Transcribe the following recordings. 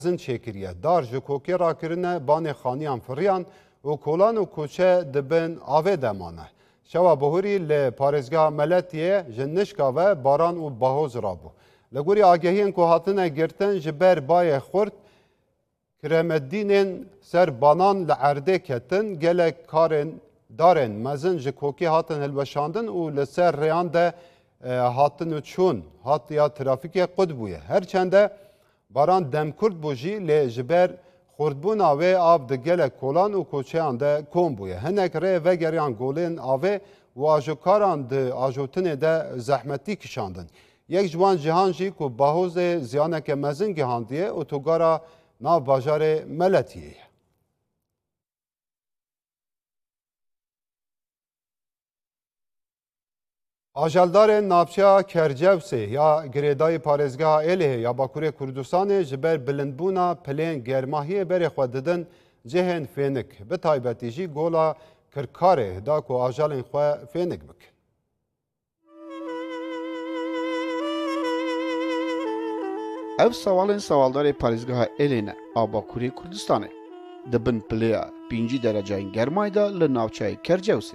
زن چکریه دار جکوکی را کرنه بان خانیان فریان و کولان و کوچه دبن آوه دمانه. شوا بهوری لپارزگاه ملتیه جنشکا و باران و باهوز را بو. لگوری آگهین که هاتنه گرتن جبر بای خورد کرمدینین سر بانان لعرده کتن گلک کارن دارن مزن جکوکی هاتن هلوشاندن و لسر ریان ده هاتن و چون هات یا ترافیک قد بویه. هرچنده باران دم کرد بوجی لجبر خوردبونا و آب ده گلک کولان و کوچهان ده کم بویه. هنک ری و گریان گولین آوه و آجوکاران ده آجوتن ده زحمتی کشاندن. یک جوان جهان جی که باهوز زیانک مزن گهاندیه و توگارا ناو باجار ملتیه. آجالدار ناپچه کرجوسه یا گریدای پارزگاه ایله یا باکوری کردستان جبر بلندبونا پلین گرماهی بری خوددن جهن فینک به تایبتی جی گولا کرکاره دا کو آجالین خواه فینک بک. ev savalên savaldarê parêzgeha Êlêne a Bakurê Kurdistanê dibin pilêya 5 dereceyên germayê de li navçeyê Kercewsê.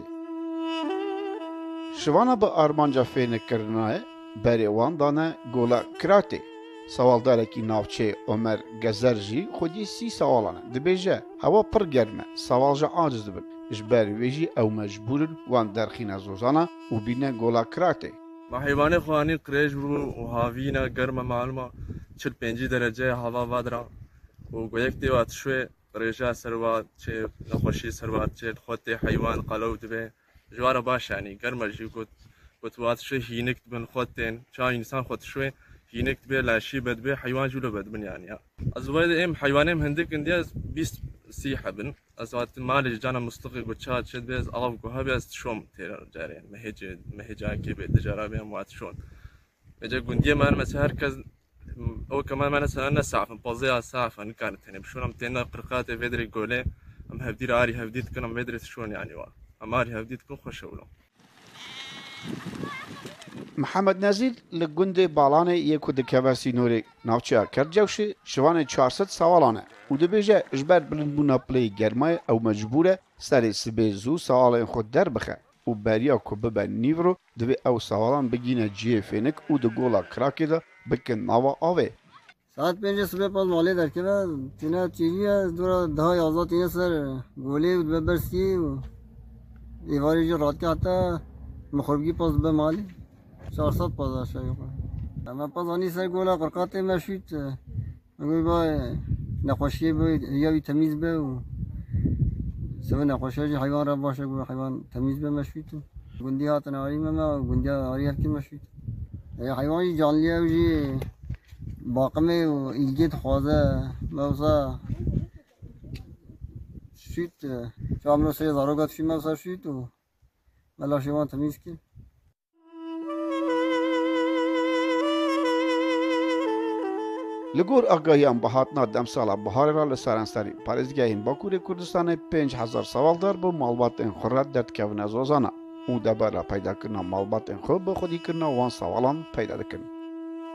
Şivana bi armanca fênekkirinayê berê wan dane gola Kiratê. Savaldarekî navçeyê Ömer Gezer jî xwedî 30 sawalan e. Dibêje hewa pir germ e, sawal jî aciz dibin. Ji ber wê jî ew mecbûrin wan derxîne zozana û bîne gola Kiratê. ما حیوانê xwanî qirêj bû û havîne germ e maluma 45 dereceye hava vadira û goyek tê wat şwê rêja servat çê nexweşî servat çê xwe tê heywan qelew dibe ji wara baş yanî germ e jî got wat şwê hînik dibin xwe tên ça însan xwe şwê hînik dibe laşî bedibe heywan jî lo bedibin yanî ya ez wê em heywanêm hindikin diye 20 سي حبن أزوات مالج جانا مستقي قتشات شد بيز أغف قها بيز تشوم تيرا جارين مهجا كيبه تجارة بيهم وات شون بيجا قندية ما أنا مسهر كز أو كمان ما أنا سعفن بوزيها سعفن كانت هني بشون أم تينا قرقاتي فيدري قولي أم هفدير آري هفديت كنا مدري تشون يعني وا أم آري هفديت كن خوش ولو محمد نزیر لگند بالانه یکو دکوسی نوری ناوچه کرجوشی شوانه 400 سوالانه و دبیجه اجبر بلندبونا پلی گرمای او مجبوره سری سبی زو سوالین خود در بخه و بریا که ببه نیورو دبی او سوالان بگینه جیه فینک و دگولا کراکی ده بکن ناوا آوه ساعت 5 صبح پاس مالی در که تینا چیزی دورا 10-11 تینا سر گولی و ببرسی و دیواری جو رات که حتی مخربگی پاس به مالی 400 پاس شاید اما پاس آنی سر گولا قرقات مشید میگوی با نقاشی باید یا تمیز به و سوی نقاشی حیوان را باشه گوی حیوان تمیز به مشید گندی ها تناری ما گندی آری هر کی مشید حیوانی جانلیه و جی باقمه و ایلگیت خوازه موسا شید چه عملو سه زاروگات شید موسا شید و ملا شیوان تمیز که لگور آگاهیان بهاتنا دمسالا بهار را لسرانسری پارێزگahên Bakurê Kurdistanê 5000 sawaldar bi malbatên xwe re derdkevine zozana û debera peydakirina malbatên xwe bi xwedîkirina wan sawalan peyda dikin.